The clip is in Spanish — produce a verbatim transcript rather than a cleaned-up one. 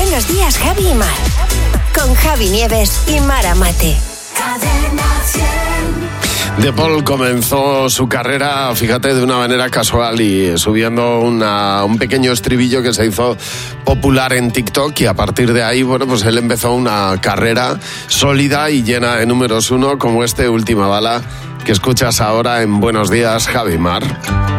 Buenos días, Javi y Mar. Con Javi Nieves y Mara Mate. De Paul comenzó su carrera, fíjate, de una manera casual y subiendo una, un pequeño estribillo que se hizo popular en TikTok, y a partir de ahí, bueno, pues él empezó una carrera sólida y llena de números uno, como este Última Bala que escuchas ahora en Buenos días, Javi Mar.